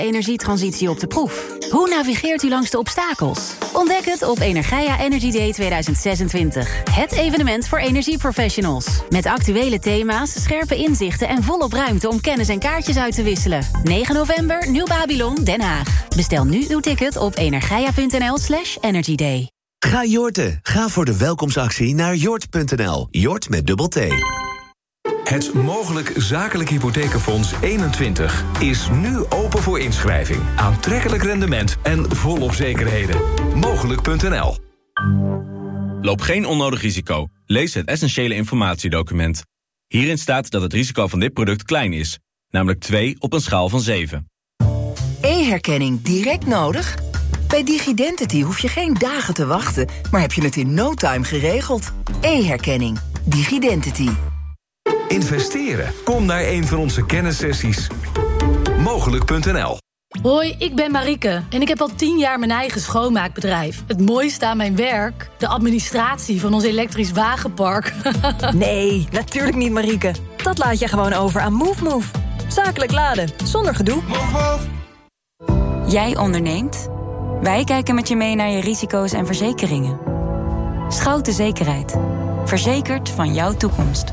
energietransitie op de proef? Hoe navigeert u langs de obstakels? Ontdek het op Energia Energy Day 2026. Het evenement voor energieprofessionals. Met actuele thema's, scherpe inzichten en volop ruimte om kennis en kaartjes uit te wisselen. 9 november, Nieuw Babylon, Den Haag. Bestel nu uw ticket op energia.nl/energyday. Ga Jorten. Ga voor de welkomstactie naar jort.nl. Jort met dubbel T. Het Mogelijk Zakelijk Hypothekenfonds 21 is nu open voor inschrijving. Aantrekkelijk rendement en volop zekerheden. Mogelijk.nl. Loop geen onnodig risico. Lees het essentiële informatiedocument. Hierin staat dat het risico van dit product klein is. Namelijk 2 op een schaal van 7. E-herkenning direct nodig? Bij Digidentity hoef je geen dagen te wachten, maar heb je het in no time geregeld. E-herkenning. Digidentity. Investeren? Kom naar een van onze kennissessies. Mogelijk.nl. Hoi, ik ben Marieke en ik heb al 10 jaar mijn eigen schoonmaakbedrijf. Het mooiste aan mijn werk? De administratie van ons elektrisch wagenpark. Nee, natuurlijk niet, Marieke. Dat laat je gewoon over aan MoveMove. Zakelijk laden, zonder gedoe. Move. Jij onderneemt? Wij kijken met je mee naar je risico's en verzekeringen. Schouten Zekerheid. Verzekerd van jouw toekomst.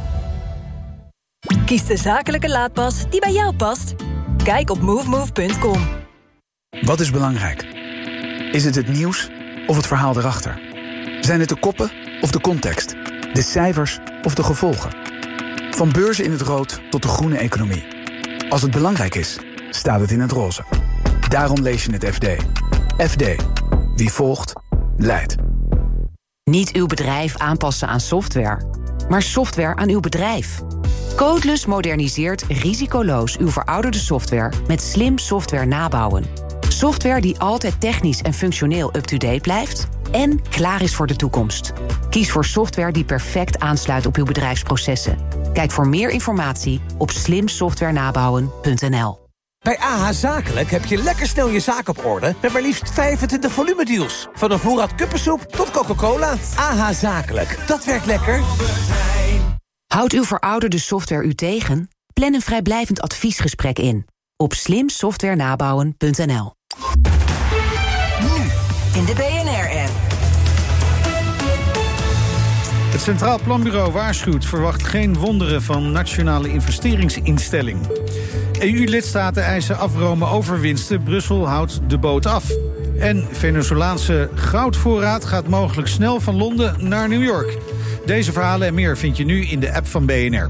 Kies de zakelijke laadpas die bij jou past. Kijk op movemove.com. Wat is belangrijk? Is het het nieuws of het verhaal erachter? Zijn het de koppen of de context? De cijfers of de gevolgen? Van beurzen in het rood tot de groene economie. Als het belangrijk is, staat het in het roze. Daarom lees je het FD. FD. Wie volgt, leidt. Niet uw bedrijf aanpassen aan software, maar software aan uw bedrijf. Codeless moderniseert risicoloos uw verouderde software met slim software nabouwen. Software die altijd technisch en functioneel up-to-date blijft en klaar is voor de toekomst. Kies voor software die perfect aansluit op uw bedrijfsprocessen. Kijk voor meer informatie op slimsoftwarenabouwen.nl. Bij AH Zakelijk heb je lekker snel je zaak op orde met maar liefst 25 volumedeals. Van een voorraad kuppensoep tot Coca-Cola. AH Zakelijk, dat werkt lekker. Houdt uw verouderde software u tegen? Plan een vrijblijvend adviesgesprek in op slimsoftwarenabouwen.nl. Nu in de BNR-app. Het Centraal Planbureau waarschuwt: verwacht geen wonderen van Nationale Investeringsinstelling. EU-lidstaten eisen afromen overwinsten. Brussel houdt de boot af. En Venezolaanse goudvoorraad gaat mogelijk snel van Londen naar New York. Deze verhalen en meer vind je nu in de app van BNR.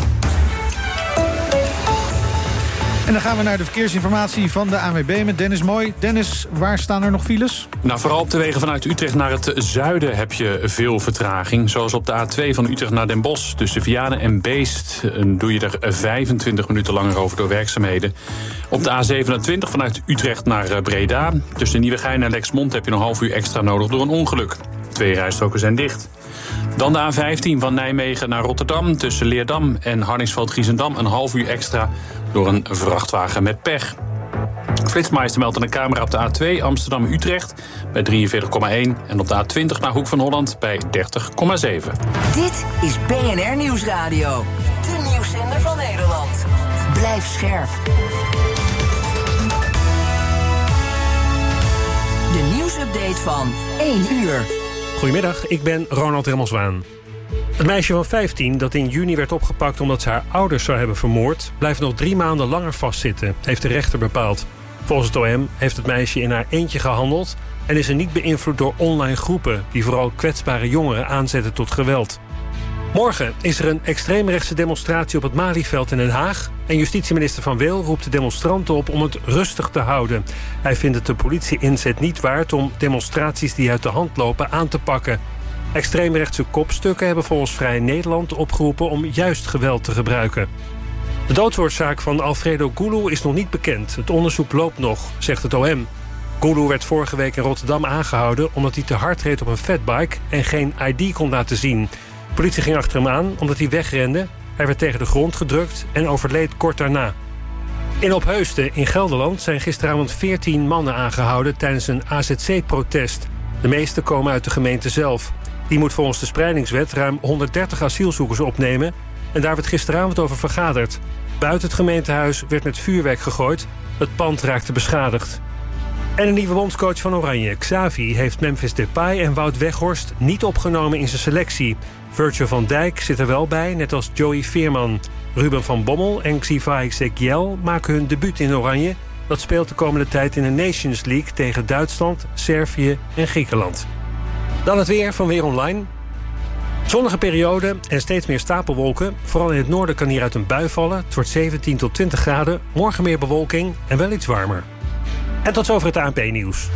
En dan gaan we naar de verkeersinformatie van de ANWB met Dennis Mooi. Dennis, waar staan er nog files? Nou, vooral op de wegen vanuit Utrecht naar het zuiden heb je veel vertraging. Zoals op de A2 van Utrecht naar Den Bosch. Tussen Vianen en Beest doe je er 25 minuten langer over door werkzaamheden. Op de A27 vanuit Utrecht naar Breda. Tussen Nieuwegein en Lexmond heb je een half uur extra nodig door een ongeluk. 2 rijstroken zijn dicht. Dan de A15 van Nijmegen naar Rotterdam. Tussen Leerdam en Hardingsveld-Giessendam een half uur extra door een vrachtwagen met pech. Flitsmeister meldt aan de camera op de A2 Amsterdam-Utrecht bij 43,1. En op de A20 naar Hoek van Holland bij 30,7. Dit is BNR Nieuwsradio. De nieuwszender van Nederland. Blijf scherp. De nieuwsupdate van 1 uur. Goedemiddag, ik ben Ronald Remmelswaan. Het meisje van 15 dat in juni werd opgepakt omdat ze haar ouders zou hebben vermoord, blijft nog 3 maanden langer vastzitten, heeft de rechter bepaald. Volgens het OM heeft het meisje in haar eentje gehandeld en is ze niet beïnvloed door online groepen die vooral kwetsbare jongeren aanzetten tot geweld. Morgen is er een extreemrechtse demonstratie op het Malieveld in Den Haag. En justitieminister Van Wil roept de demonstranten op om het rustig te houden. Hij vindt het de politie-inzet niet waard om demonstraties die uit de hand lopen aan te pakken. Extreemrechtse kopstukken hebben volgens Vrij Nederland opgeroepen om juist geweld te gebruiken. De doodsoorzaak van Alfredo Gulu is nog niet bekend. Het onderzoek loopt nog, zegt het OM. Gulu werd vorige week in Rotterdam aangehouden omdat hij te hard reed op een fatbike en geen ID kon laten zien. De politie ging achter hem aan omdat hij wegrende. Hij werd tegen de grond gedrukt en overleed kort daarna. In Opheusden in Gelderland zijn gisteravond 14 mannen aangehouden tijdens een AZC-protest. De meeste komen uit de gemeente zelf. Die moet volgens de spreidingswet ruim 130 asielzoekers opnemen en daar werd gisteravond over vergaderd. Buiten het gemeentehuis werd met vuurwerk gegooid Het pand raakte beschadigd. En een nieuwe bondscoach van Oranje, Xavi, heeft Memphis Depay en Wout Weghorst niet opgenomen in zijn selectie. Virgil van Dijk zit er wel bij, net als Joey Veerman. Ruben van Bommel en Xiva Ezequiel maken hun debuut in Oranje. Dat speelt de komende tijd in de Nations League tegen Duitsland, Servië en Griekenland. Dan het weer van Weer Online. Zonnige periode en steeds meer stapelwolken. Vooral in het noorden kan hieruit een bui vallen. Het wordt 17 tot 20 graden. Morgen meer bewolking en wel iets warmer. En tot zover het ANP-nieuws.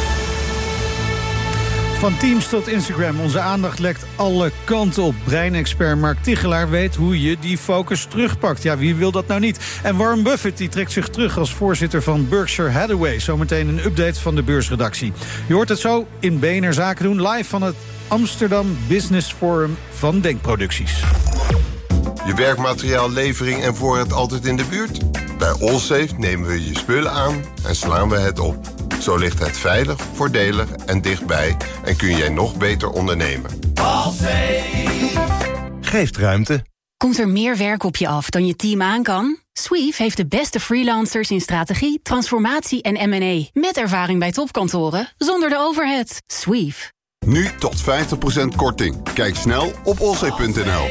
Van Teams tot Instagram, onze aandacht lekt alle kanten op. Breinexpert Mark Tichelaar weet hoe je die focus terugpakt. Ja, wie wil dat nou niet? En Warren Buffett die trekt zich terug als voorzitter van Berkshire Hathaway. Zometeen een update van de beursredactie. Je hoort het zo in BNR Zaken doen, live van het Amsterdam Business Forum van Denkproducties. Je werkmateriaallevering en voorraad altijd in de buurt? Bij Allsafe nemen we je spullen aan en slaan we het op. Zo ligt het veilig, voordelig en dichtbij en kun jij nog beter ondernemen. Allsafe geeft ruimte. Komt er meer werk op je af dan je team aan kan? Sweef heeft de beste freelancers in strategie, transformatie en M&A. Met ervaring bij topkantoren, zonder de overhead. Sweef. Nu tot 50% korting. Kijk snel op allsafe.nl.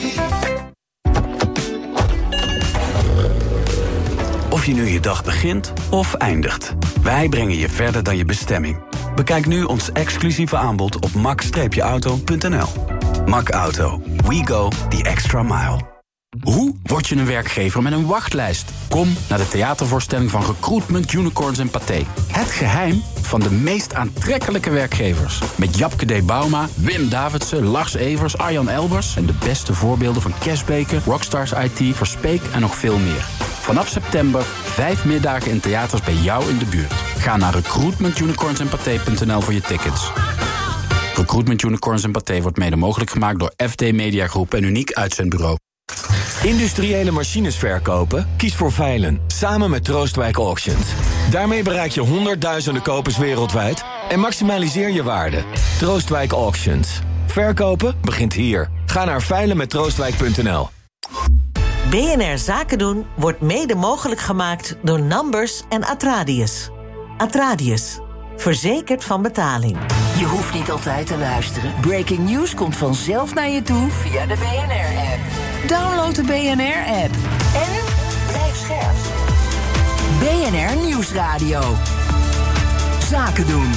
Of je nu je dag begint of eindigt. Wij brengen je verder dan je bestemming. Bekijk nu ons exclusieve aanbod op max-auto.nl. Mac Auto. We go the extra mile. Hoe word je een werkgever met een wachtlijst? Kom naar de theatervoorstelling van Recruitment Unicorns en Pathé. Het geheim van de meest aantrekkelijke werkgevers. Met Japke D. Bauma, Wim Davidsen, Lars Evers, Arjan Elbers... en de beste voorbeelden van Kes Beker, Rockstars IT, Verspeek en nog veel meer. Vanaf september 5 middagen in theaters bij jou in de buurt. Ga naar recruitmentunicornsenpathé.nl voor je tickets. Recruitment Unicorns en Pathé wordt mede mogelijk gemaakt door FD Media Groep en Uniek Uitzendbureau. Industriële machines verkopen? Kies voor Veilen, samen met Troostwijk Auctions. Daarmee bereik je honderdduizenden kopers wereldwijd en maximaliseer je waarde. Troostwijk Auctions. Verkopen begint hier. Ga naar veilenmettroostwijk.nl. BNR Zaken doen wordt mede mogelijk gemaakt door Numbers en Atradius. Atradius. Verzekerd van betaling. Je hoeft niet altijd te luisteren. Breaking news komt vanzelf naar je toe via de BNR-app. Download de BNR-app. En blijf scherp. BNR Nieuwsradio. Zaken doen.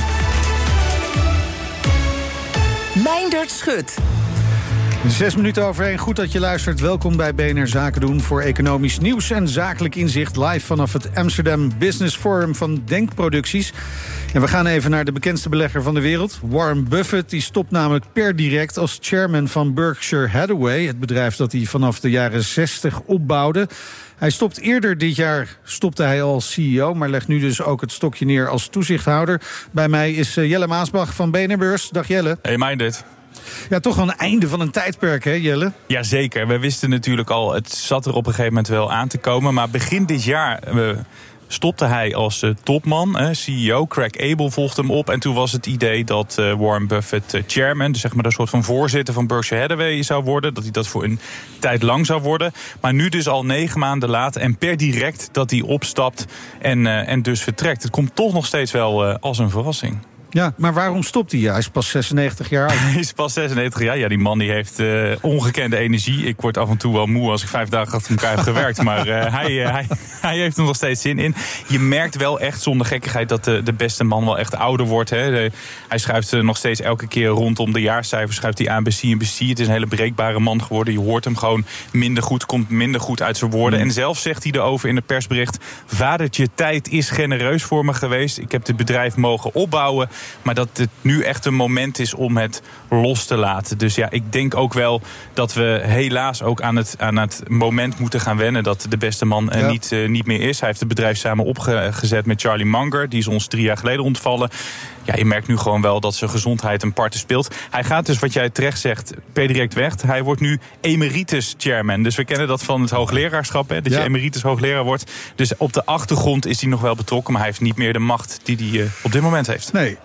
Meindert Schut. 6 minuten overheen. Goed dat je luistert. Welkom bij BNR Zaken doen voor economisch nieuws en zakelijk inzicht. Live vanaf het Amsterdam Business Forum van Denkproducties. En we gaan even naar de bekendste belegger van de wereld. Warren Buffett die stopt namelijk per direct als chairman van Berkshire Hathaway. Het bedrijf dat hij vanaf de jaren 60 opbouwde. Hij stopt eerder dit jaar, stopte hij als CEO, maar legt nu dus ook het stokje neer als toezichthouder. Bij mij is Jelle Maasbach van BNR Beurs. Dag Jelle. Hey Meindert. Ja, toch wel een einde van een tijdperk, hè Jelle? Jazeker, we wisten natuurlijk al, het zat er op een gegeven moment wel aan te komen. Maar begin dit jaar stopte hij als topman, CEO. Craig Abel volgde hem op. En toen was het idee dat Warren Buffett chairman, dus zeg maar een soort van voorzitter van Berkshire Hathaway zou worden. Dat hij dat voor een tijd lang zou worden. Maar nu dus al 9 maanden later en per direct dat hij opstapt en dus vertrekt. Het komt toch nog steeds wel als een verrassing. Ja, maar waarom stopt hij? Hij is pas 96 jaar oud. Hij is pas 96 jaar. Ja, die man die heeft ongekende energie. Ik word af en toe wel moe als ik 5 dagen achter elkaar heb gewerkt. Maar hij heeft er nog steeds zin in. Je merkt wel echt zonder gekkigheid dat de beste man wel echt ouder wordt. Hè. Hij schuift nog steeds elke keer rondom de jaarcijfers. Schuift hij aan bij CNBC. Het is een hele breekbare man geworden. Je hoort hem gewoon minder goed. Komt minder goed uit zijn woorden. En zelf zegt hij erover in het persbericht: vadertje, tijd is genereus voor me geweest. Ik heb het bedrijf mogen opbouwen. Maar dat het nu echt een moment is om het los te laten. Dus ja, ik denk ook wel dat we helaas ook aan het moment moeten gaan wennen dat de beste man niet meer is. Hij heeft het bedrijf samen opgezet met Charlie Munger. Die is ons 3 jaar geleden ontvallen. Ja, je merkt nu gewoon wel dat zijn gezondheid een parten speelt. Hij gaat dus, wat jij terecht zegt, per direct weg. Hij wordt nu emeritus chairman. Dus we kennen dat van het hoogleraarschap, hè, dat je emeritus hoogleraar wordt. Dus op de achtergrond is hij nog wel betrokken, maar hij heeft niet meer de macht die hij op dit moment heeft. Nee,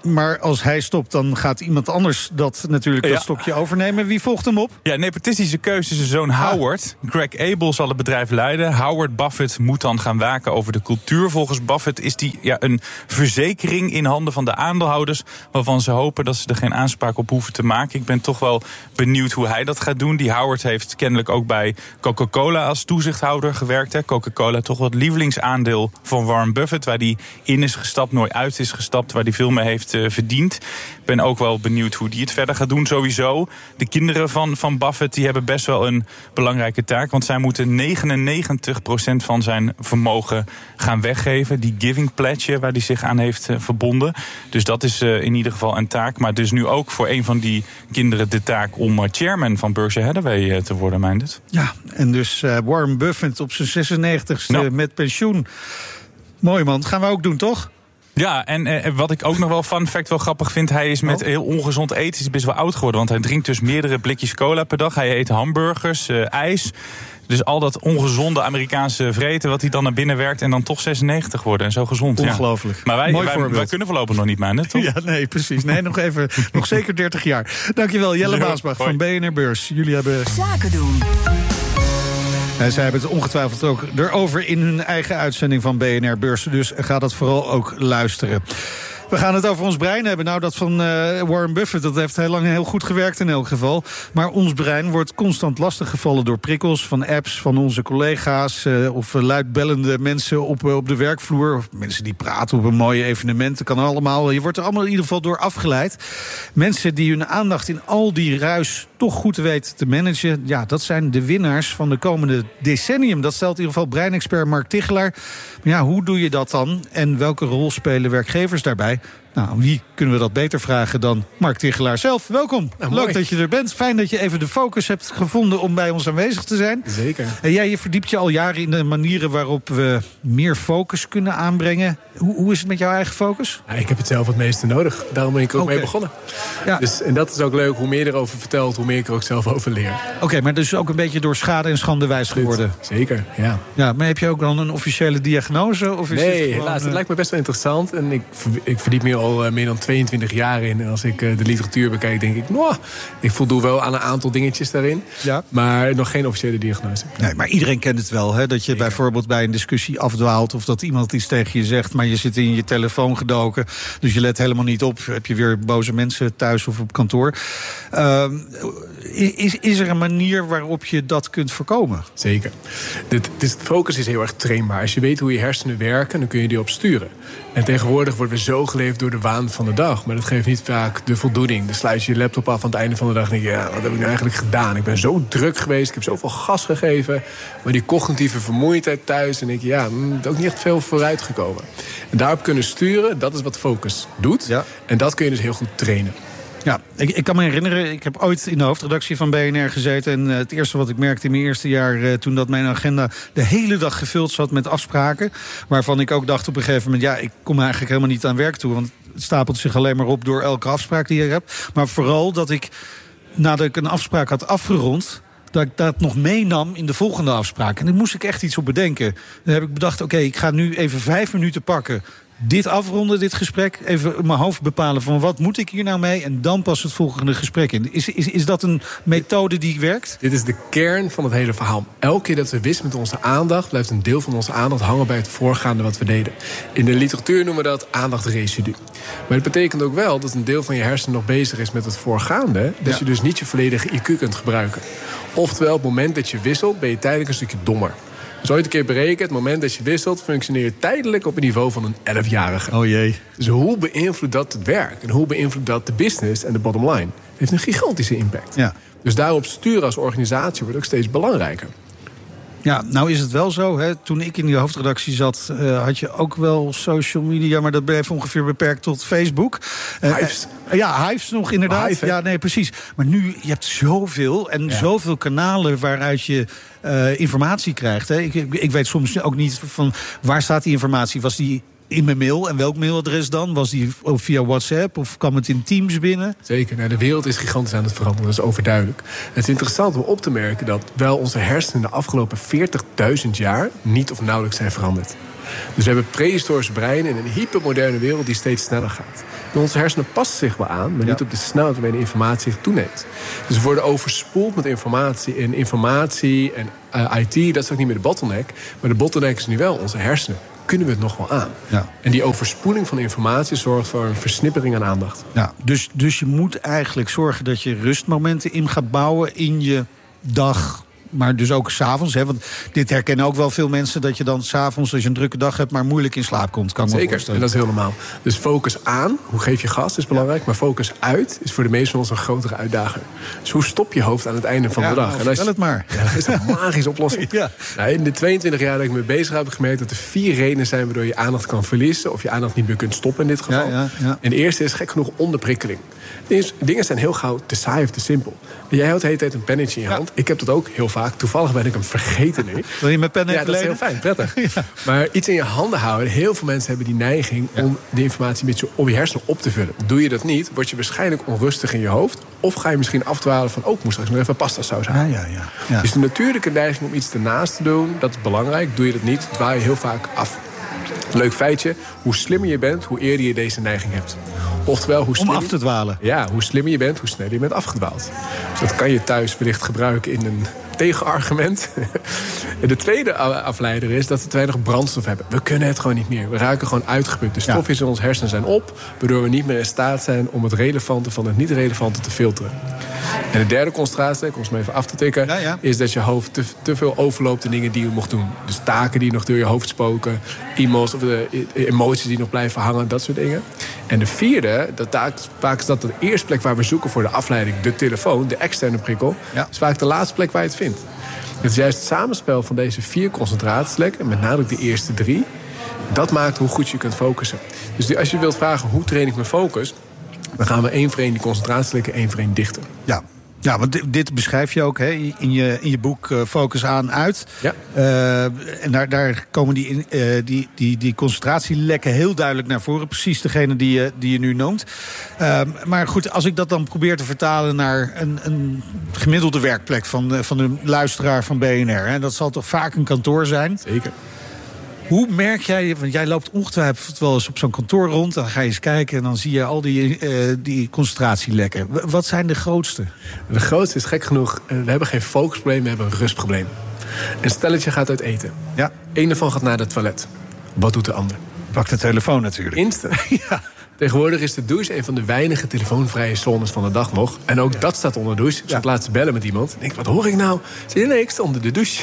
Maar als hij stopt, dan gaat iemand anders dat stokje overnemen. Wie volgt hem op? Ja, nepotistische keuze is zijn zoon Howard. Greg Abel zal het bedrijf leiden. Howard Buffett moet dan gaan waken over de cultuur. Volgens Buffett is die een verzekering in handen van de aandeelhouders, waarvan ze hopen dat ze er geen aanspraak op hoeven te maken. Ik ben toch wel benieuwd hoe hij dat gaat doen. Die Howard heeft kennelijk ook bij Coca-Cola als toezichthouder gewerkt. Hè. Coca-Cola toch wat lievelingsaandeel van Warren Buffett, waar die in is gestapt, nooit uit is gestapt, waar die veel mee heeft verdiend. Ik ben ook wel benieuwd hoe die het verder gaat doen. Sowieso, de kinderen van Buffett die hebben best wel een belangrijke taak, want zij moeten 99% van zijn vermogen gaan weggeven. Die giving pledge waar hij zich aan heeft verbonden. Dus dat is in ieder geval een taak. Maar dus nu ook voor een van die kinderen de taak om chairman van Berkshire Hathaway te worden, Meindert. Ja, en dus Warren Buffett op zijn 96ste met pensioen. Mooi man, gaan we ook doen, toch? Ja, en wat ik ook nog wel fun fact wel grappig vind, hij is met heel ongezond eten is best wel oud geworden. Want hij drinkt dus meerdere blikjes cola per dag. Hij eet hamburgers, ijs. Dus al dat ongezonde Amerikaanse vreten wat hij dan naar binnen werkt en dan toch 96 worden en zo gezond. Ongelooflijk. Ja. Maar wij kunnen voorlopig nog niet, man, toch? Ja, nee, precies. Nee, nog zeker 30 jaar. Dankjewel, Jelle Maasbach van BNR Beurs. Jullie hebben Zaken doen. Zij hebben het ongetwijfeld ook erover in hun eigen uitzending van BNR Beurs. Dus ga dat vooral ook luisteren. We gaan het over ons brein hebben. Nou, dat van Warren Buffett, dat heeft heel lang heel goed gewerkt in elk geval. Maar ons brein wordt constant lastiggevallen door prikkels van apps, van onze collega's, of luidbellende mensen op de werkvloer, of mensen die praten op een mooie evenement. Dat kan allemaal. Je wordt er allemaal in ieder geval door afgeleid. Mensen die hun aandacht in al die ruis toch goed weten te managen, ja, dat zijn de winnaars van de komende decennium. Dat stelt in ieder geval breinexpert Mark Tichelaar. Maar ja, hoe doe je dat dan? En welke rol spelen werkgevers daarbij? Nou, wie kunnen we dat beter vragen dan Mark Tichelaar zelf? Welkom. Nou, leuk dat je er bent. Fijn dat je even de focus hebt gevonden om bij ons aanwezig te zijn. Zeker. En jij, je verdiept je al jaren in de manieren waarop we meer focus kunnen aanbrengen. Hoe is het met jouw eigen focus? Ja, ik heb het zelf het meeste nodig. Daarom ben ik ook mee begonnen. Ja. Dus, en dat is ook leuk. Hoe meer erover vertelt, hoe meer ik er ook zelf over leer. Oké, maar dus ook een beetje door schade en schande wijs geworden. Zeker, ja. Ja, maar heb je ook dan een officiële diagnose? Of is nee, het gewoon, helaas. Het lijkt me best wel interessant. En ik verdiep me al meer dan 22 jaar in. En als ik de literatuur bekijk, denk ik, ik voldoe wel aan een aantal dingetjes daarin. Ja. Maar nog geen officiële diagnose. Nee, maar iedereen kent het wel, hè? Dat je bijvoorbeeld bij een discussie afdwaalt, of dat iemand iets tegen je zegt, maar je zit in je telefoon gedoken, dus je let helemaal niet op. Heb je weer boze mensen thuis of op kantoor? Is er een manier waarop je dat kunt voorkomen? Zeker. De focus is heel erg trainbaar. Als je weet hoe je hersenen werken, dan kun je die op sturen. En tegenwoordig worden we zo geleefd door de waan van de dag. Maar dat geeft niet vaak de voldoening. Dan sluit je je laptop af aan het einde van de dag en denk je, ja, wat heb ik nou eigenlijk gedaan? Ik ben zo druk geweest, ik heb zoveel gas gegeven. Maar die cognitieve vermoeidheid thuis, en denk je, ja, er is ook niet echt veel vooruit gekomen. En daarop kunnen sturen, dat is wat focus doet. Ja. En dat kun je dus heel goed trainen. Ja, ik kan me herinneren, ik heb ooit in de hoofdredactie van BNR gezeten. En het eerste wat ik merkte in mijn eerste jaar, toen dat mijn agenda de hele dag gevuld zat met afspraken, waarvan ik ook dacht op een gegeven moment, ja, ik kom eigenlijk helemaal niet aan werk toe, want het stapelt zich alleen maar op door elke afspraak die ik heb. Maar vooral dat ik, nadat ik een afspraak had afgerond, dat ik dat nog meenam in de volgende afspraak. En daar moest ik echt iets op bedenken. Dan heb ik bedacht, oké, ik ga nu even 5 minuten pakken, dit afronden, dit gesprek, even in mijn hoofd bepalen van wat moet ik hier nou mee, en dan pas het volgende gesprek in. Is dat een methode die werkt? Dit is de kern van het hele verhaal. Elke keer dat we wisten met onze aandacht, blijft een deel van onze aandacht hangen bij het voorgaande wat we deden. In de literatuur noemen we dat aandachtresidu. Maar het betekent ook wel dat een deel van je hersenen nog bezig is met het voorgaande, dat je dus niet je volledige IQ kunt gebruiken. Oftewel, op het moment dat je wisselt, ben je tijdelijk een stukje dommer. Dus ooit een keer berekend, het moment dat je wisselt, functioneer je tijdelijk op het niveau van een 11-jarige. Oh jee. Dus hoe beïnvloedt dat het werk? En hoe beïnvloedt dat de business en de bottom line? Het heeft een gigantische impact. Ja. Dus daarop sturen als organisatie wordt ook steeds belangrijker. Ja, nou is het wel zo, hè. Toen ik in die hoofdredactie zat, had je ook wel social media, maar dat bleef ongeveer beperkt tot Facebook. Hives. Ja, Hives nog inderdaad. Hive, ja, nee, precies. Maar nu, je hebt zoveel en zoveel kanalen waaruit je informatie krijgt. Hè. Ik weet soms ook niet van waar staat die informatie. Was die in mijn mail. En welk mailadres dan? Was die via WhatsApp of kwam het in Teams binnen? Zeker. Nou, de wereld is gigantisch aan het veranderen. Dat is overduidelijk. Het is interessant om op te merken dat wel onze hersenen de afgelopen 40.000 jaar niet of nauwelijks zijn veranderd. Dus we hebben prehistorische breinen in een hypermoderne wereld die steeds sneller gaat. En onze hersenen passen zich wel aan, maar niet op de snelheid waarmee de informatie zich toeneemt. Dus we worden overspoeld met informatie. En informatie en IT, dat is ook niet meer de bottleneck. Maar de bottleneck is nu wel onze hersenen. Kunnen we het nog wel aan? Ja. En die overspoeling van informatie zorgt voor een versnippering aan aandacht. Ja, dus je moet eigenlijk zorgen dat je rustmomenten in gaat bouwen in je dag. Maar dus ook 's avonds. Want dit herkennen ook wel veel mensen. Dat je dan 's avonds, als je een drukke dag hebt, maar moeilijk in slaap komt. Kan Zeker, en dat is heel normaal. Dus focus aan, hoe geef je gas, is belangrijk. Maar focus uit is voor de meesten van ons een grotere uitdaging. Dus hoe stop je hoofd aan het einde van de dag? Nou, vertel het maar. Ja, dat is een magische oplossing. Ja. Nou, in de 22 jaar dat ik me bezig heb gemerkt dat er 4 redenen zijn waardoor je aandacht kan verliezen. Of je aandacht niet meer kunt stoppen in dit geval. Ja. En de eerste is gek genoeg onderprikkeling. Dingen zijn heel gauw te saai of te simpel. Jij houdt de hele tijd een pennetje in je hand. Ik heb dat ook heel vaak. Toevallig ben ik hem vergeten nu. Wil je mijn pen even dat is heel fijn, prettig. Ja. Maar iets in je handen houden. Heel veel mensen hebben die neiging om de informatie een beetje om je hersenen op te vullen. Doe je dat niet, word je waarschijnlijk onrustig in je hoofd. Of ga je misschien afdwalen van, ik moest straks nog even pasta saus halen. Ja. Dus de natuurlijke neiging om iets ernaast te doen, dat is belangrijk. Doe je dat niet, dwaal je heel vaak af. Leuk feitje, hoe slimmer je bent, hoe eerder je deze neiging hebt. Oftewel, om af te dwalen. Ja, hoe slimmer je bent, hoe sneller je bent afgedwaald. Dus dat kan je thuis wellicht gebruiken in een tegenargument. De tweede afleider is dat we te weinig brandstof hebben. We kunnen het gewoon niet meer. We raken gewoon uitgeput. De stofjes in ons hersenen zijn op, waardoor we niet meer in staat zijn om het relevante van het niet-relevante te filteren. En de derde concentratie, om het maar even af te tikken, is dat je hoofd te veel overloopt in dingen die je mocht doen. Dus taken die nog door je hoofd spoken, e-mails of de emoties die nog blijven hangen, dat soort dingen. En de vierde, vaak is dat de eerste plek waar we zoeken voor de afleiding, de telefoon, de externe prikkel, is vaak de laatste plek waar je het vindt. Het is juist het samenspel van deze 4 concentratielekken, en met name de eerste 3, dat maakt hoe goed je kunt focussen. Dus als je wilt vragen, hoe train ik mijn focus, dan gaan we 1 voor 1 die concentratielekken 1 voor 1 dichten. Ja, want dit beschrijf je ook in je boek Focus aan uit. Ja. En daar komen die concentratielekken heel duidelijk naar voren. Precies degene die je nu noemt. Maar goed, als ik dat dan probeer te vertalen naar een gemiddelde werkplek van de luisteraar van BNR. Dat zal toch vaak een kantoor zijn? Zeker. Hoe merk jij, want jij loopt ongetwijfeld wel eens op zo'n kantoor rond, dan ga je eens kijken en dan zie je al die concentratielekken. Wat zijn de grootste? De grootste is gek genoeg, we hebben geen focusprobleem, we hebben een rustprobleem. Een stelletje gaat uit eten. Ja. Eén daarvan gaat naar het toilet. Wat doet de ander? Pak de telefoon natuurlijk. Instant. Ja. Tegenwoordig is de douche een van de weinige telefoonvrije zones van de dag nog. En ook dat staat onder de douche. Ik zat laatst bellen met iemand. En ik wat hoor ik nou? Nee, ik sta onder de douche.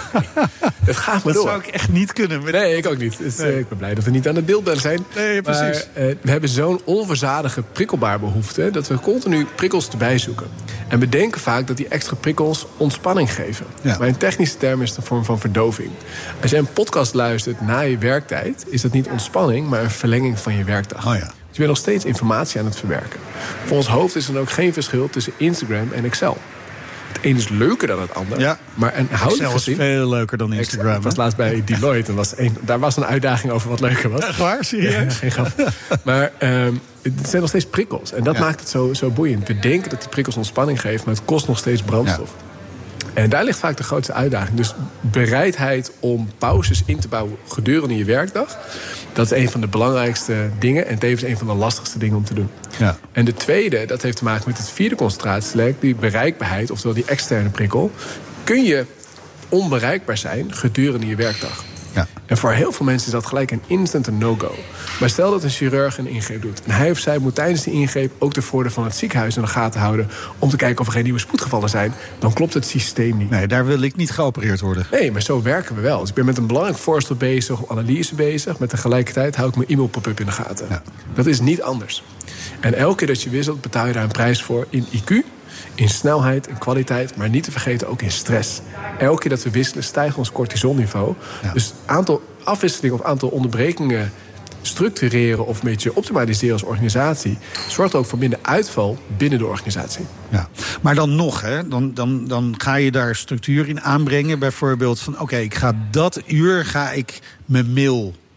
Het gaat maar door. Dat zou ik echt niet kunnen. Nee, ik ook niet. Dus, ik ben blij dat we niet aan het beeld zijn. Nee, precies. Maar, we hebben zo'n onverzadige prikkelbaar behoefte dat we continu prikkels erbij zoeken. En we denken vaak dat die extra prikkels ontspanning geven. Ja. Maar in technische termen is het een vorm van verdoving. Als jij een podcast luistert na je werktijd, is dat niet ontspanning, maar een verlenging van je werkdag. Oh ja. Dus je bent nog steeds informatie aan het verwerken. Voor ons hoofd is er ook geen verschil tussen Instagram en Excel. Het een is leuker dan het ander. Ja. Maar Excel is veel leuker dan Instagram. Ik was laatst bij Deloitte en daar was een uitdaging over wat leuker was. Echt waar? Serieus? Ja, geen grap. Maar het zijn nog steeds prikkels. En dat maakt het zo boeiend. We denken dat die prikkels ontspanning geven, maar het kost nog steeds brandstof. Ja. En daar ligt vaak de grootste uitdaging. Dus bereidheid om pauzes in te bouwen gedurende je werkdag, dat is een van de belangrijkste dingen en tevens een van de lastigste dingen om te doen. Ja. En de tweede, dat heeft te maken met het vierde concentratielek, die bereikbaarheid, oftewel die externe prikkel. Kun je onbereikbaar zijn gedurende je werkdag? Ja. En voor heel veel mensen is dat gelijk een instant no-go. Maar stel dat een chirurg een ingreep doet en hij of zij moet tijdens die ingreep ook de voordeel van het ziekenhuis in de gaten houden om te kijken of er geen nieuwe spoedgevallen zijn, dan klopt het systeem niet. Nee, daar wil ik niet geopereerd worden. Nee, maar zo werken we wel. Dus ik ben met een belangrijk voorstel bezig, analyse bezig, met tegelijkertijd hou ik mijn e-mail-pop-up in de gaten. Ja. Dat is niet anders. En elke keer dat je wisselt, betaal je daar een prijs voor in IQ, in snelheid en kwaliteit, maar niet te vergeten ook in stress. Elke keer dat we wisselen, stijgt ons cortisolniveau. Ja. Dus aantal afwisselingen of aantal onderbrekingen structureren of een beetje optimaliseren als organisatie zorgt ook voor minder uitval binnen de organisatie. Ja. Maar dan nog, dan ga je daar structuur in aanbrengen. Bijvoorbeeld van oké, ik ga dat uur mijn mail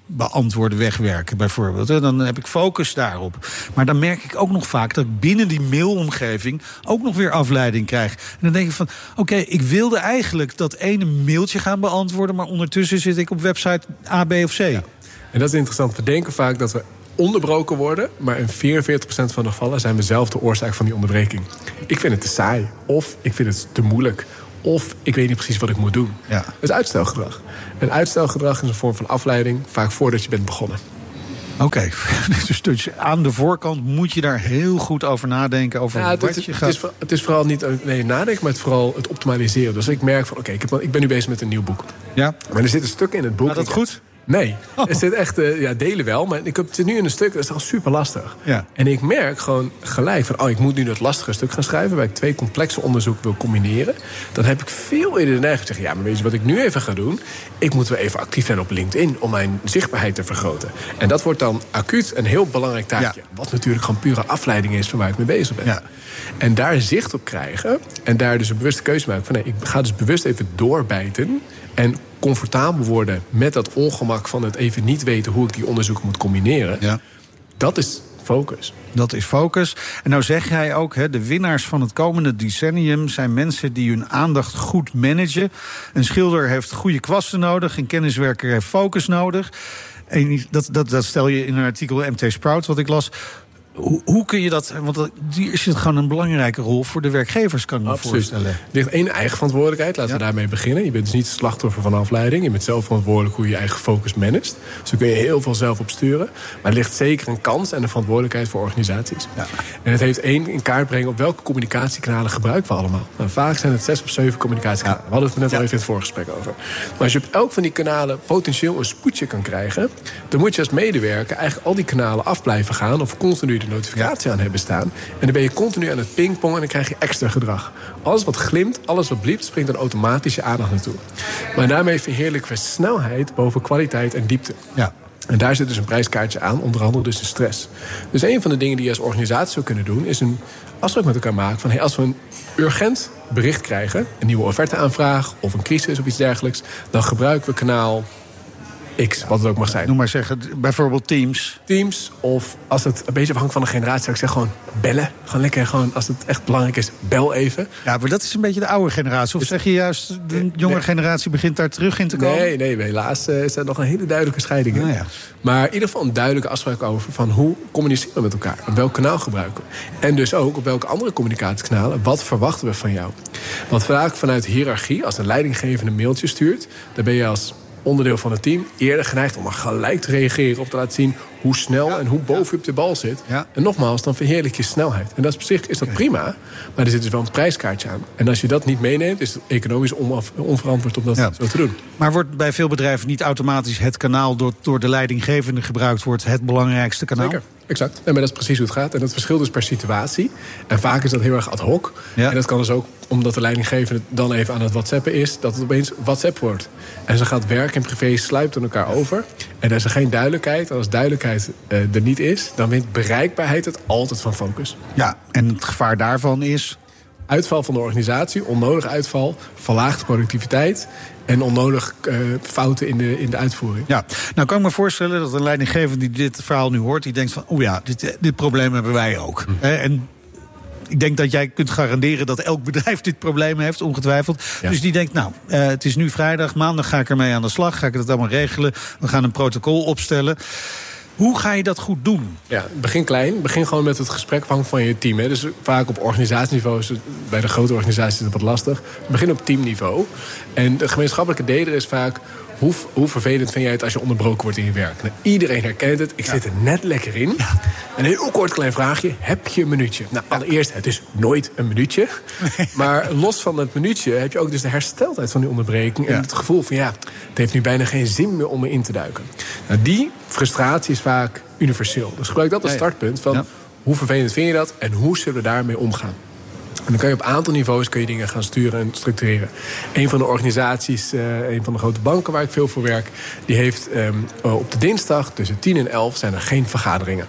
beantwoorden wegwerken, bijvoorbeeld. Dan heb ik focus daarop. Maar dan merk ik ook nog vaak dat ik binnen die mailomgeving ook nog weer afleiding krijg. En dan denk ik van, oké, ik wilde eigenlijk dat ene mailtje gaan beantwoorden, maar ondertussen zit ik op website A, B of C. Ja. En dat is interessant. We denken vaak dat we onderbroken worden, maar in 44% van de gevallen zijn we zelf de oorzaak van die onderbreking. Ik vind het te saai, of ik vind het te moeilijk, of ik weet niet precies wat ik moet doen. Ja. Dat is uitstelgedrag. En uitstelgedrag is een vorm van afleiding, vaak voordat je bent begonnen. Oké, dus aan de voorkant moet je daar heel goed over nadenken. Over wat je gaat... Het is vooral niet nadenken, maar het vooral het optimaliseren. Dus ik merk van, ik ben nu bezig met een nieuw boek. Ja. Maar er zitten stukken in het boek. Gaat dat goed? Nee, er zit echt, delen wel, maar ik zit nu in een stuk, dat is al super lastig. Ja. En ik merk gewoon gelijk van, ik moet nu dat lastige stuk gaan schrijven, waar ik 2 complexe onderzoeken wil combineren. Dan heb ik veel eerder de neiging te zeggen, maar weet je wat ik nu even ga doen? Ik moet weer even actief zijn op LinkedIn om mijn zichtbaarheid te vergroten. En dat wordt dan acuut een heel belangrijk taakje. Ja. Wat natuurlijk gewoon pure afleiding is van waar ik mee bezig ben. Ja. En daar zicht op krijgen en daar dus een bewuste keuze maken van, ik ga dus bewust even doorbijten en comfortabel worden met dat ongemak van het even niet weten hoe ik die onderzoeken moet combineren. Ja. Dat is focus. Dat is focus. En nou zeg jij ook, de winnaars van het komende decennium zijn mensen die hun aandacht goed managen. Een schilder heeft goede kwasten nodig, een kenniswerker heeft focus nodig. En dat stel je in een artikel MT Sprout wat ik las. Hoe kun je dat... Want hier is het gewoon een belangrijke rol voor de werkgevers, kan ik me voorstellen. Er ligt één eigen verantwoordelijkheid. Laten we daarmee beginnen. Je bent dus niet slachtoffer van afleiding. Je bent zelf verantwoordelijk hoe je je eigen focus managt. Dus daar kun je heel veel zelf op sturen. Maar er ligt zeker een kans en een verantwoordelijkheid voor organisaties. Ja. En het heeft in kaart brengen op welke communicatiekanalen gebruiken we allemaal. Nou, vaak zijn het 6 of 7 communicatiekanalen. We hadden het net al even in het voorgesprek over. Maar als je op elk van die kanalen potentieel een spoedje kan krijgen, dan moet je als medewerker eigenlijk al die kanalen af blijven gaan of continu de notificatie aan hebben staan. En dan ben je continu aan het pingpongen en dan krijg je extra gedrag. Alles wat glimt, alles wat bliept, springt dan automatisch je aandacht naartoe. Maar daarmee verheerlijken we snelheid boven kwaliteit en diepte. Ja. En daar zit dus een prijskaartje aan, onder andere dus de stress. Dus een van de dingen die je als organisatie zou kunnen doen, is een afspraak met elkaar maken van, als we een urgent bericht krijgen, een nieuwe offerteaanvraag of een crisis of iets dergelijks, dan gebruiken we kanaal X, wat het ook mag zijn. Noem maar zeggen, bijvoorbeeld Teams. Teams, of als het een beetje afhangt van de generatie, zou ik zeggen gewoon bellen. Gewoon lekker, als het echt belangrijk is, bel even. Ja, maar dat is een beetje de oude generatie. Of zeg je juist, de jongere generatie begint daar terug in te komen? Nee, helaas is er nog een hele duidelijke scheiding in. Ja. Maar in ieder geval een duidelijke afspraak over van hoe communiceren we met elkaar? Op welk kanaal gebruiken we? En dus ook op welke andere communicatiekanalen, wat verwachten we van jou? Want vanuit hiërarchie, als een leidinggevende een mailtje stuurt, dan ben je als onderdeel van het team eerder geneigd om er gelijk te reageren, op te laten zien hoe snel en hoe boven je op de bal zit. Ja. En nogmaals, dan verheerlijk je snelheid. En dat is op zich is dat prima, maar er zit dus wel een prijskaartje aan. En als je dat niet meeneemt, is het economisch onverantwoord om dat zo te doen. Maar wordt bij veel bedrijven niet automatisch het kanaal door de leidinggevende gebruikt wordt het belangrijkste kanaal? Zeker. Exact. Maar dat is precies hoe het gaat. En dat verschilt dus per situatie. En vaak is dat heel erg ad hoc. Ja. En dat kan dus ook, omdat de leidinggevende dan even aan het WhatsAppen is, dat het opeens WhatsApp wordt. En zo gaat werk en privé sluipt aan elkaar over. En er is er geen duidelijkheid. En als duidelijkheid er niet is, dan wint bereikbaarheid het altijd van focus. Ja, en het gevaar daarvan is uitval van de organisatie, onnodig uitval, verlaagde productiviteit en onnodig fouten in de uitvoering. Ja, nou kan ik me voorstellen dat een leidinggevende die dit verhaal nu hoort, die denkt van, dit probleem hebben wij ook. En ik denk dat jij kunt garanderen dat elk bedrijf dit probleem heeft, ongetwijfeld. Ja. Dus die denkt, het is nu vrijdag, maandag ga ik ermee aan de slag, ga ik het allemaal regelen, we gaan een protocol opstellen. Hoe ga je dat goed doen? Ja, begin klein. Begin gewoon met het gesprek van je team. Hè. Dus vaak op organisatieniveau, bij de grote organisaties is het wat lastig. Begin op teamniveau. En de gemeenschappelijke deler is vaak, hoe vervelend vind jij het als je onderbroken wordt in je werk? Nou, iedereen herkent het. Ik zit er net lekker in. Ja. Een heel kort klein vraagje. Heb je een minuutje? Nou, allereerst, het is nooit een minuutje. Nee. Maar los van het minuutje heb je ook dus de hersteltijd van die onderbreking. En het gevoel van, het heeft nu bijna geen zin meer om erin te duiken. Nou, die frustratie is vaak universeel. Dus gebruik dat als startpunt van, hoe vervelend vind je dat? En hoe zullen we daarmee omgaan? En dan kan je op een aantal niveaus dingen gaan sturen en structureren. Een van de organisaties, een van de grote banken waar ik veel voor werk, die heeft op de dinsdag tussen 10 en 11 zijn er geen vergaderingen.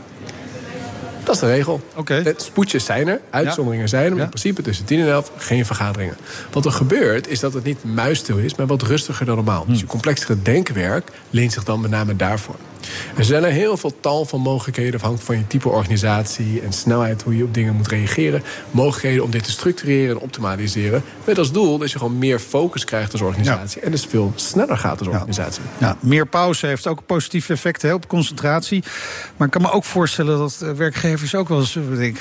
Dat is de regel. Okay. Spoedjes zijn er, uitzonderingen zijn er, maar in principe tussen 10 en 11 geen vergaderingen. Wat er gebeurt is dat het niet muisstil is, maar wat rustiger dan normaal. Dus je complexere denkwerk leent zich dan met name daarvoor. Er zijn er heel veel tal van mogelijkheden, afhankelijk van je type organisatie en snelheid, hoe je op dingen moet reageren. Mogelijkheden om dit te structureren en optimaliseren. Met als doel dat je gewoon meer focus krijgt als organisatie. En dus veel sneller gaat als organisatie. Ja, meer pauze heeft ook positieve effecten op concentratie. Maar ik kan me ook voorstellen dat werkgevers ook wel eens denken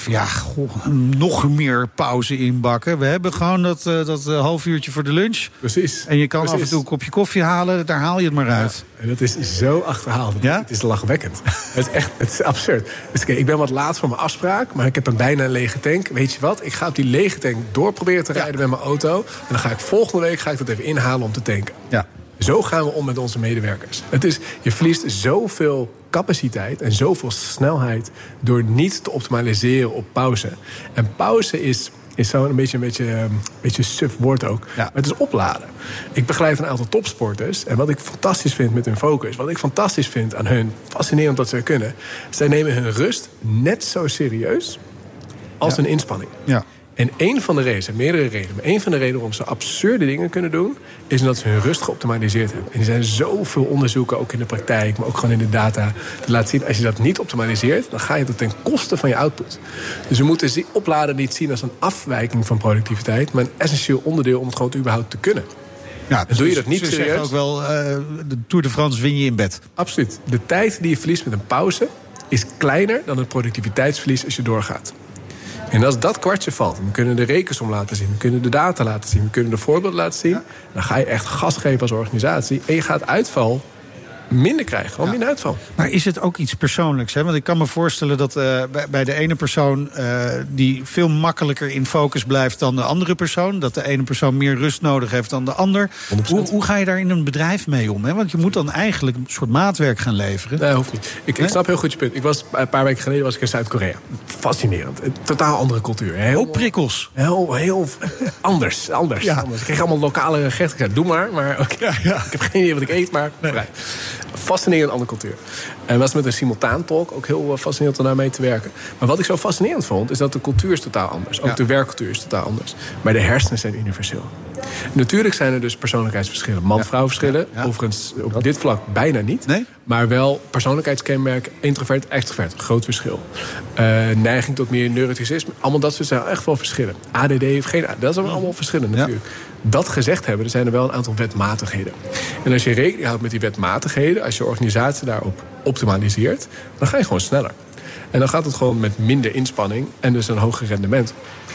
van nog meer pauze inbakken. We hebben gewoon dat half uurtje voor de lunch. Precies. En je kan af en toe een kopje koffie halen, daar haal je het maar uit. Ja, en dat is zo achterhaald. Ja? Het is lachwekkend. Het is absurd. Dus ik ben wat laat voor mijn afspraak, maar ik heb bijna een lege tank. Weet je wat? Ik ga op die lege tank door proberen te rijden met mijn auto. En dan ga ik volgende week dat even inhalen om te tanken. Ja. Zo gaan we om met onze medewerkers. Je verliest zoveel capaciteit en zoveel snelheid door niet te optimaliseren op pauze. En pauze is zo'n een beetje suf woord ook. Ja. Maar het is opladen. Ik begeleid een aantal topsporters. En wat ik fantastisch vind met hun focus, wat ik fantastisch vind aan hun, fascinerend dat ze kunnen, zij nemen hun rust net zo serieus als hun inspanning. Ja. En één van de redenen, er zijn meerdere redenen, maar één van de redenen waarom ze absurde dingen kunnen doen, is omdat ze hun rust geoptimaliseerd hebben. En er zijn zoveel onderzoeken, ook in de praktijk, maar ook gewoon in de data, te laten zien, als je dat niet optimaliseert, dan ga je dat ten koste van je output. Dus we moeten opladen niet zien als een afwijking van productiviteit, maar een essentieel onderdeel om het gewoon überhaupt te kunnen. Ja, en doe je dat niet serieus? Ze serieus? zeggen ook wel, de Tour de France win je in bed. Absoluut. De tijd die je verliest met een pauze is kleiner dan het productiviteitsverlies als je doorgaat. En als dat kwartje valt, we kunnen de rekensom laten zien, we kunnen de data laten zien, we kunnen de voorbeelden laten zien, dan ga je echt gas geven als organisatie en je gaat uitval minder krijgen, gewoon minder uitval. Maar is het ook iets persoonlijks? Hè? Want ik kan me voorstellen dat bij de ene persoon die veel makkelijker in focus blijft dan de andere persoon, dat de ene persoon meer rust nodig heeft dan de ander. Hoe ga je daar in een bedrijf mee om? Hè? Want je moet dan eigenlijk een soort maatwerk gaan leveren. Nee, hoeft niet. Ik snap heel goed je punt. Een paar weken geleden was ik in Zuid-Korea. Fascinerend. Een totaal andere cultuur. Heel prikkels. Heel anders. Ja. Ik kreeg allemaal lokale gerechten. Ik zei, doe maar okay. Ik heb geen idee wat ik eet, maar vrij. Fascinerend andere cultuur. En was met een simultaan-talk ook heel fascinerend om daar mee te werken. Maar wat ik zo fascinerend vond, is dat de cultuur is totaal anders. Ook de werkcultuur is totaal anders. Maar de hersenen zijn universeel. Natuurlijk zijn er dus persoonlijkheidsverschillen. Man-vrouw verschillen. Ja. Overigens op dit vlak bijna niet. Nee? Maar wel persoonlijkheidskenmerken. Introvert, extrovert. Groot verschil. Neiging tot meer neuroticisme. Allemaal dat soort zijn echt wel verschillen. ADD heeft geen ADD. Dat zijn allemaal verschillen natuurlijk. Ja. Dat gezegd hebben, er zijn er wel een aantal wetmatigheden. En als je rekening houdt met die wetmatigheden, als je organisatie daarop optimaliseert, dan ga je gewoon sneller. En dan gaat het gewoon met minder inspanning en dus een hoger rendement.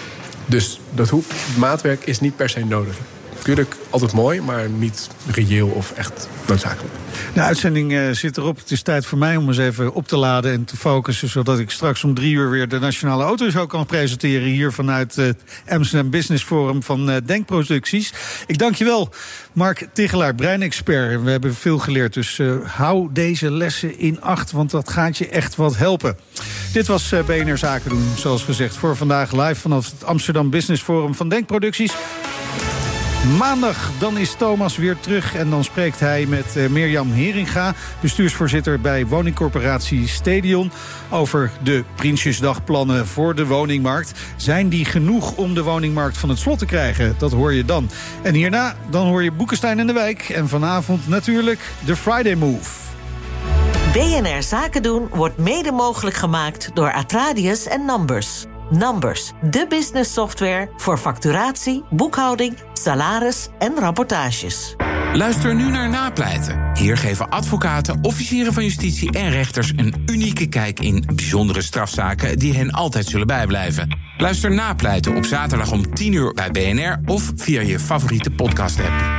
Dus maatwerk is niet per se nodig. Natuurlijk altijd mooi, maar niet reëel of echt noodzakelijk. De uitzending zit erop. Het is tijd voor mij om eens even op te laden en te focussen, zodat ik straks om 3 uur weer de Nationale Autoshow kan presenteren hier vanuit het Amsterdam Business Forum van Denkproducties. Ik dank je wel, Mark Tichelaar, breinexpert. We hebben veel geleerd, dus hou deze lessen in acht, want dat gaat je echt wat helpen. Dit was BNR Zaken doen, zoals gezegd, voor vandaag live vanaf het Amsterdam Business Forum van Denkproducties. Maandag dan is Thomas weer terug en dan spreekt hij met Mirjam Heringa, bestuursvoorzitter bij woningcorporatie Stadion, over de Prinsjesdagplannen voor de woningmarkt. Zijn die genoeg om de woningmarkt van het slot te krijgen? Dat hoor je dan. En hierna dan hoor je Boekenstein en de Wijk en vanavond natuurlijk de Friday Move. BNR Zaken doen wordt mede mogelijk gemaakt door Atradius en Numbers. Numbers, de business software voor facturatie, boekhouding, salaris en rapportages. Luister nu naar Napleiten. Hier geven advocaten, officieren van justitie en rechters een unieke kijk in bijzondere strafzaken die hen altijd zullen bijblijven. Luister Napleiten op zaterdag om 10 uur bij BNR of via je favoriete podcast-app.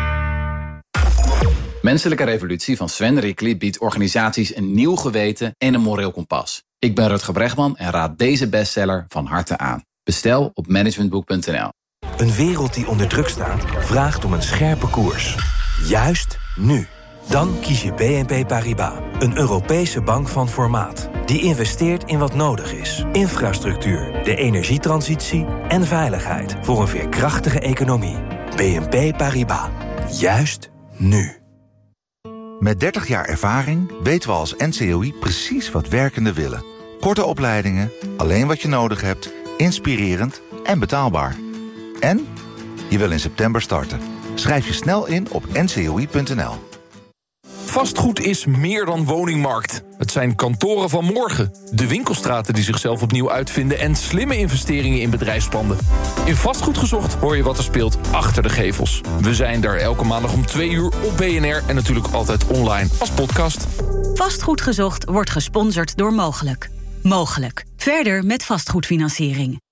Menselijke Revolutie van Sven Rickly biedt organisaties een nieuw geweten en een moreel kompas. Ik ben Rutger Bregman en raad deze bestseller van harte aan. Bestel op managementboek.nl. Een wereld die onder druk staat, vraagt om een scherpe koers. Juist nu. Dan kies je BNP Paribas, een Europese bank van formaat. Die investeert in wat nodig is. Infrastructuur, de energietransitie en veiligheid voor een veerkrachtige economie. BNP Paribas. Juist nu. Met 30 jaar ervaring weten we als NCOI precies wat werkenden willen. Korte opleidingen, alleen wat je nodig hebt, inspirerend en betaalbaar. En je wil in september starten. Schrijf je snel in op ncoi.nl. Vastgoed is meer dan woningmarkt. Het zijn kantoren van morgen, de winkelstraten die zichzelf opnieuw uitvinden en slimme investeringen in bedrijfspanden. In Vastgoed Gezocht hoor je wat er speelt achter de gevels. We zijn daar elke maandag om 2 uur op BNR en natuurlijk altijd online als podcast. Vastgoed Gezocht wordt gesponsord door Mogelijk. Mogelijk. Verder met vastgoedfinanciering.